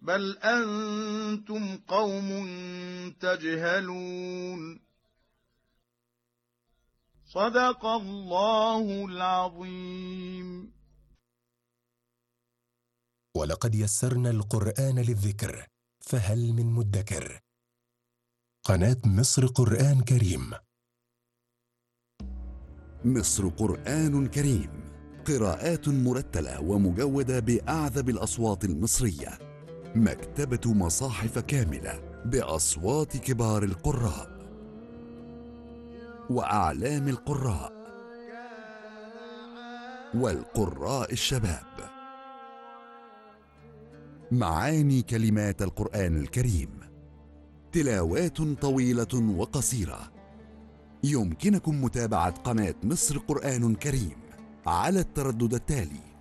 بل أنتم قوم تجهلون. صدق الله العظيم. ولقد يسرنا القرآن للذكر فهل من مدكر. قناة مصر قرآن كريم. مصر قرآن كريم، قراءات مرتلة ومجودة بأعذب الأصوات المصرية. مكتبة مصاحف كاملة بأصوات كبار القراء وأعلام القراء والقراء الشباب. معاني كلمات القرآن الكريم، تلاوات طويلة وقصيرة. يمكنكم متابعة قناة مصر قرآن كريم على التردد التالي